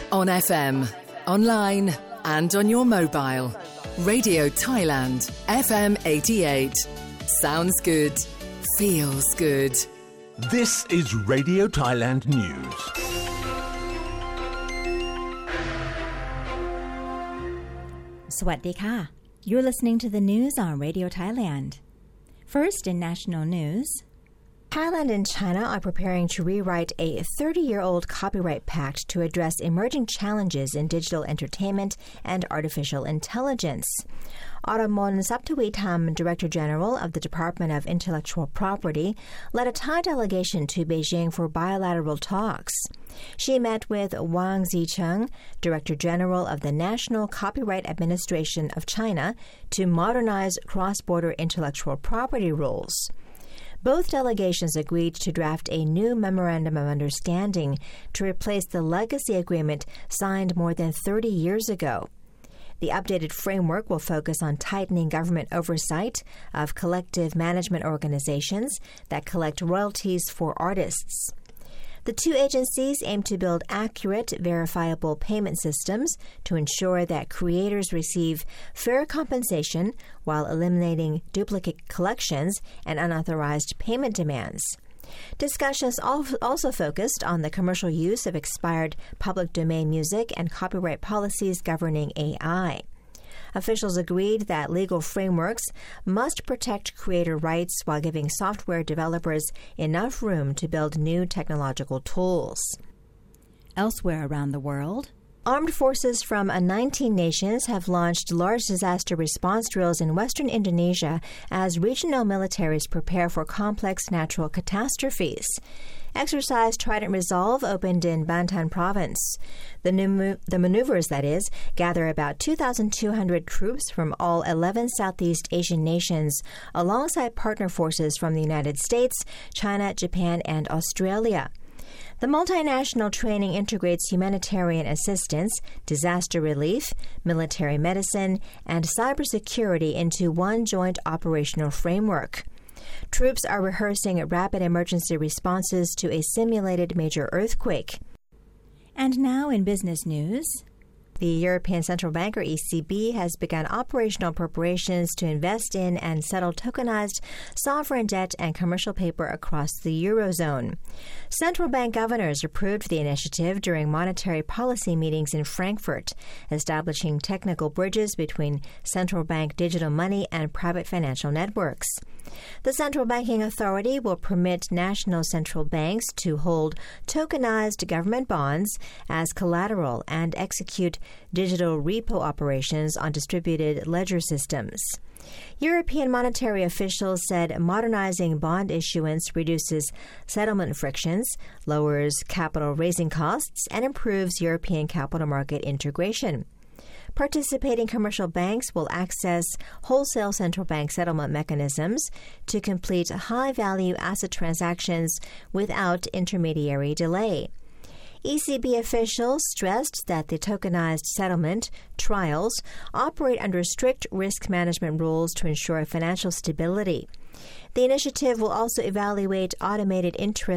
On FM, online and on your mobile. Radio Thailand, FM 88. Sounds good. Feels good. This is Radio Thailand News. Swawadee. You're listening to the news on Radio Thailand. First in national news, Thailand and China are preparing to rewrite a 30-year-old copyright pact to address emerging challenges in digital entertainment and artificial intelligence. Autumon Saptawitam, Director General of the Department of Intellectual Property, led a Thai delegation to Beijing for bilateral talks. She met with Wang Zicheng, Director General of the National Copyright Administration of China, to modernize cross-border intellectual property rules. Both delegations agreed to draft a new Memorandum of Understanding to replace the legacy agreement signed more than 30 years ago. The updated framework will focus on tightening government oversight of collective management organizations that collect royalties for artists. The two agencies aim to build accurate, verifiable payment systems to ensure that creators receive fair compensation while eliminating duplicate collections and unauthorized payment demands. Discussions also focused on the commercial use of expired public domain music and copyright policies governing AI. Officials agreed that legal frameworks must protect creator rights while giving software developers enough room to build new technological tools. Elsewhere around the world, armed forces from 19 nations have launched large disaster response drills in western Indonesia as regional militaries prepare for complex natural catastrophes. Exercise Trident Resolve opened in Banten province. The maneuvers, that is, gather about 2,200 troops from all 11 Southeast Asian nations, alongside partner forces from the United States, China, Japan, and Australia. The multinational training integrates humanitarian assistance, disaster relief, military medicine, and cybersecurity into one joint operational framework. Troops are rehearsing rapid emergency responses to a simulated major earthquake. And now in business news, the European Central Bank, or ECB, has begun operational preparations to invest in and settle tokenized sovereign debt and commercial paper across the Eurozone. Central bank governors approved the initiative during monetary policy meetings in Frankfurt, establishing technical bridges between central bank digital money and private financial networks. The Central Banking Authority will permit national central banks to hold tokenized government bonds as collateral and execute digital repo operations on distributed ledger systems. European monetary officials said modernizing bond issuance reduces settlement frictions, lowers capital raising costs, and improves European capital market integration. Participating commercial banks will access wholesale central bank settlement mechanisms to complete high-value asset transactions without intermediary delay. ECB officials stressed that the tokenized settlement trials operate under strict risk management rules to ensure financial stability. The initiative will also evaluate automated interest